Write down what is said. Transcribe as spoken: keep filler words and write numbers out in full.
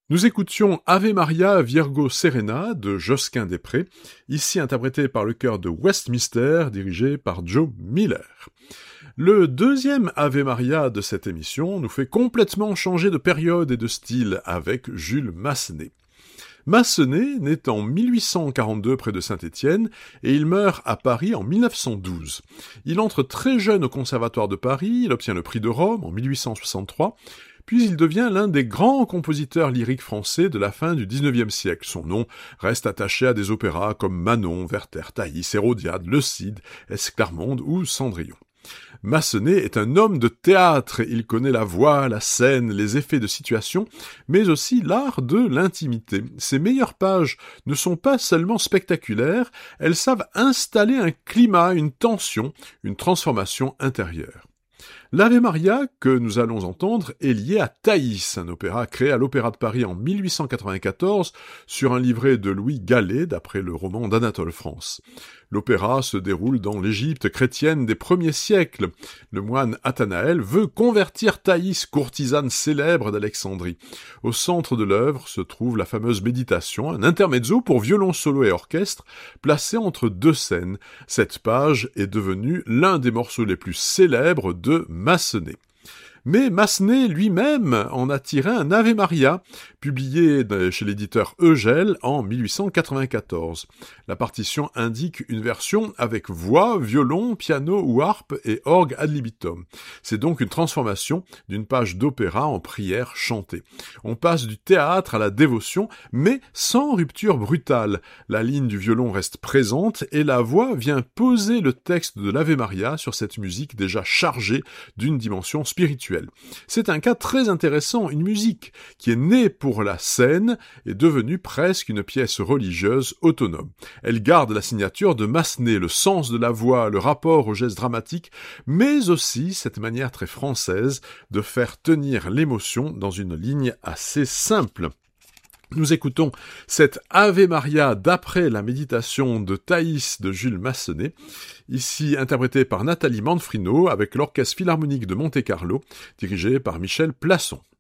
Nous écoutions Ave Maria Virgo Serena de Josquin des Prés, ici interprété par le chœur de Westminster, dirigé par Joe Miller. Le deuxième Ave Maria de cette émission nous fait complètement changer de période et de style avec Jules Massenet. Massenet naît en mille huit cent quarante-deux près de Saint-Étienne et il meurt à Paris en mille neuf cent douze. Il entre très jeune au Conservatoire de Paris, il obtient le prix de Rome en mille huit cent soixante-trois, puis il devient l'un des grands compositeurs lyriques français de la fin du dix-neuvième siècle. Son nom reste attaché à des opéras comme Manon, Werther, Thaïs, Hérodiade, Le Cid, Esclarmonde ou Cendrillon. Massenet est un homme de théâtre, il connaît la voix, la scène, les effets de situation, mais aussi l'art de l'intimité. Ses meilleures pages ne sont pas seulement spectaculaires, elles savent installer un climat, une tension, une transformation intérieure. L'Ave Maria que nous allons entendre est lié à Thaïs, un opéra créé à l'Opéra de Paris en mille huit cent quatre-vingt-quatorze sur un livret de Louis Gallet d'après le roman d'Anatole France. L'opéra se déroule dans l'Égypte chrétienne des premiers siècles. Le moine Athanaël veut convertir Thaïs, courtisane célèbre d'Alexandrie. Au centre de l'œuvre se trouve la fameuse méditation, un intermezzo pour violon solo et orchestre, placé entre deux scènes. Cette page est devenue l'un des morceaux les plus célèbres de Massenet. Mais Massenet lui-même en a tiré un Ave Maria, publié chez l'éditeur Eugèle en mille huit cent quatre-vingt-quatorze. La partition indique une version avec voix, violon, piano ou harpe et orgue ad libitum. C'est donc une transformation d'une page d'opéra en prière chantée. On passe du théâtre à la dévotion, mais sans rupture brutale. La ligne du violon reste présente et la voix vient poser le texte de l'Ave Maria sur cette musique déjà chargée d'une dimension spirituelle. C'est un cas très intéressant, une musique qui est née pour la scène est devenue presque une pièce religieuse autonome. Elle garde la signature de Massenet, le sens de la voix, le rapport au geste dramatique, mais aussi cette manière très française de faire tenir l'émotion dans une ligne assez simple. Nous écoutons cette Ave Maria d'après la méditation de Thaïs de Jules Massenet, ici interprétée par Nathalie Manfrino avec l'Orchestre Philharmonique de Monte-Carlo, dirigé par Michel Plasson.